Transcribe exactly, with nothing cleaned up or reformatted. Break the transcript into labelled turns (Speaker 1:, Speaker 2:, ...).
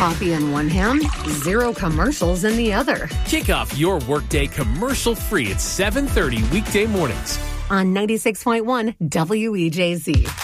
Speaker 1: coffee in one hand, zero commercials in the other.
Speaker 2: Kick off your workday commercial-free at seven thirty weekday mornings
Speaker 1: on ninety-six point one W E J Z.